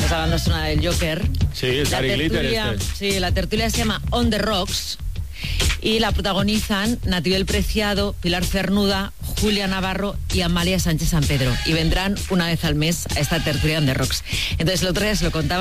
esa banda sonora del Joker. Sí, el Gary Glitter. Sí, la tertulia se llama On the Rocks y la protagonizan Natibel Preciado, Pilar Cernuda, Julia Navarro y Amalia Sánchez San Pedro. Y vendrán una vez al mes a esta tertulia On the Rocks. Entonces el otro día se lo contaba